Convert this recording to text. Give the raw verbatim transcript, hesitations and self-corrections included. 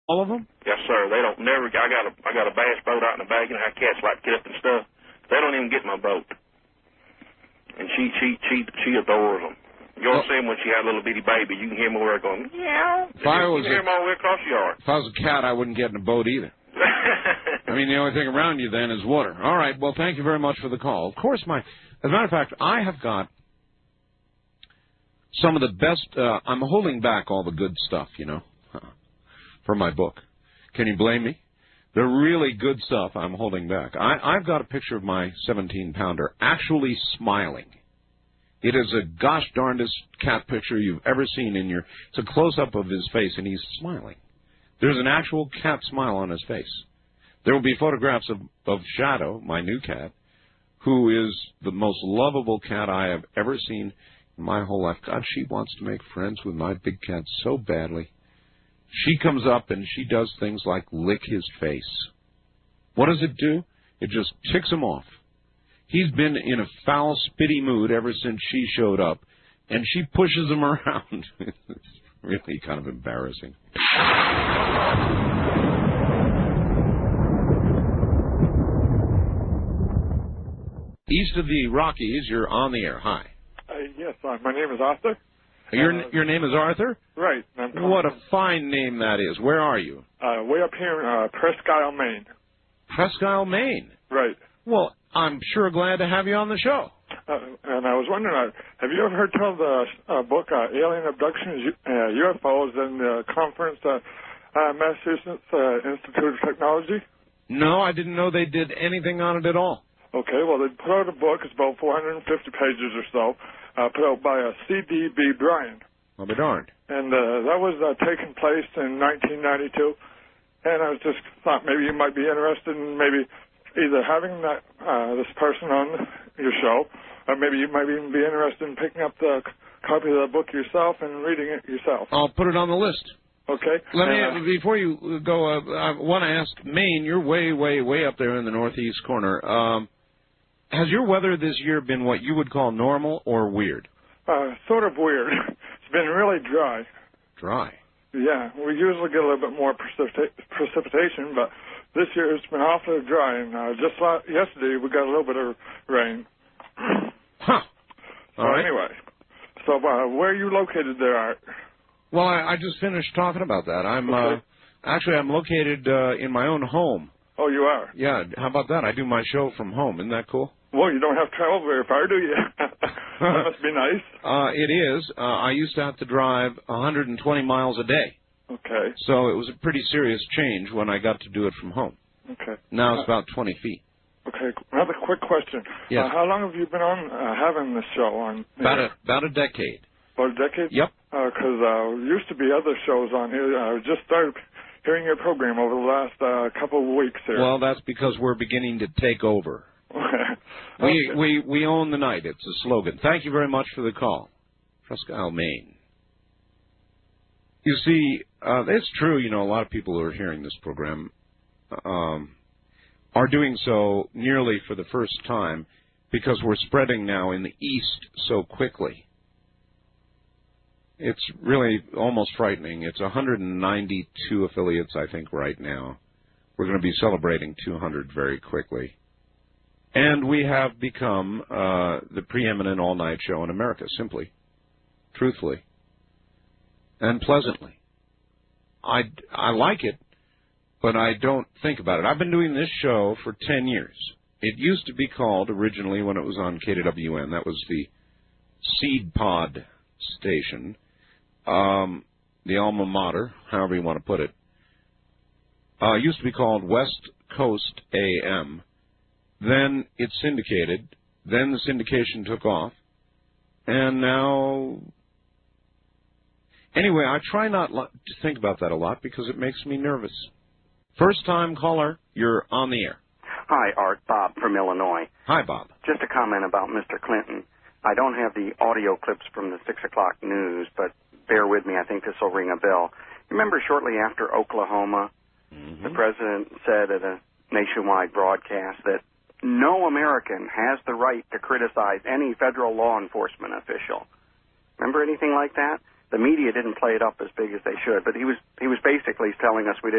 All of them? Yes, sir. They don't never. I got a I got a bass boat out in the back, and how cats like to get up and stuff. They don't even get my boat. And she she she she adores them. You ought to see them when she had a little bitty baby. You can hear them over there going, meow. If I was you can hear them all the way across the yard. If I was a cat, I wouldn't get in a boat either. I mean, the only thing around you then is water. All right. Well, thank you very much for the call. Of course, my. As a matter of fact, I have got some of the best. Uh, I'm holding back all the good stuff, you know, for my book. Can you blame me? The really good stuff I'm holding back. I, I've got a picture of my seventeen-pounder actually smiling. It is a gosh darndest cat picture you've ever seen in your... It's a close-up of his face, and he's smiling. There's an actual cat smile on his face. There will be photographs of, of Shadow, my new cat, who is the most lovable cat I have ever seen in my whole life. God, she wants to make friends with my big cat so badly. She comes up and she does things like lick his face. What does it do? It just ticks him off. He's been in a foul, spitty mood ever since she showed up, and she pushes him around. It's really kind of embarrassing. East of the Rockies, you're on the air. Hi. Uh, yes, uh, my name is Arthur. Your uh, your name is Arthur? Right. I'm What a fine name that is. Where are you? Uh, way up here in uh, Presque Isle, Maine. Presque Isle, Maine. Right. Well, I'm sure glad to have you on the show. Uh, and I was wondering, uh, have you ever heard tell the uh, book uh, Alien Abductions, uh, U F Os, and the conference, uh, uh, Massachusetts uh, Institute of Technology? No, I didn't know they did anything on it at all. Okay, well, they put out a book. It's about four hundred fifty pages or so, uh, put out by uh, C D B Bryan. I'll be darned. And uh, that was uh, taking place in nineteen ninety-two. And I was just thought maybe you might be interested in maybe either having that uh, this person on your show, or maybe you might even be interested in picking up the c- copy of the book yourself and reading it yourself. I'll put it on the list. Okay. Let me, uh, before you go, uh, I want to ask, Maine, you're way, way, way up there in the northeast corner. Um, has your weather this year been what you would call normal or weird? Uh, sort of weird. It's been really dry. Dry? Yeah, we usually get a little bit more precipita- precipitation, but this year it's been awfully dry, and uh, just la- yesterday we got a little bit of rain. Huh. So All right. anyway, so uh, where are you located there, Art? Well, I, I just finished talking about that. I'm Okay. uh, actually I'm located uh, in my own home. Oh, you are? Yeah. How about that? I do my show from home. Isn't that cool? Well, you don't have to travel very far, do you? That must be nice. Uh, it is. Uh, I used to have to drive one hundred twenty miles a day. Okay. So it was a pretty serious change when I got to do it from home. Okay. Now it's Uh, about twenty feet. Okay. Another quick question. Yes. Uh, how long have you been on uh, having this show on? About a, about a decade. About a decade? Yep. Because uh, uh, there used to be other shows on here. I just started hearing your program over the last uh, couple of weeks here. Well, that's because we're beginning to take over. Okay. We, we, we own the night. It's a slogan. Thank you very much for the call. Presque Isle, Maine. You see, uh, it's true, you know, a lot of people who are hearing this program um, are doing so nearly for the first time because we're spreading now in the East so quickly. It's really almost frightening. It's one hundred ninety-two affiliates, I think, right now. We're going to be celebrating two hundred very quickly. And we have become uh, the preeminent all-night show in America, simply, truthfully, and pleasantly. I, I like it, but I don't think about it. I've been doing this show for ten years. It used to be called, originally, when it was on K W N, that was the Seed Pod station, um, the alma mater, however you want to put it. Uh, it used to be called West Coast A M. Then it syndicated. Then the syndication took off. And now... Anyway, I try not to think about that a lot because it makes me nervous. First-time caller, you're on the air. Hi, Art. Bob from Illinois. Hi, Bob. Just a comment about Mister Clinton. I don't have the audio clips from the six o'clock news, but bear with me. I think this will ring a bell. Remember shortly after Oklahoma, mm-hmm. the president said at a nationwide broadcast that no American has the right to criticize any federal law enforcement official. Remember anything like that? The media didn't play it up as big as they should, but he was he was basically telling us we didn't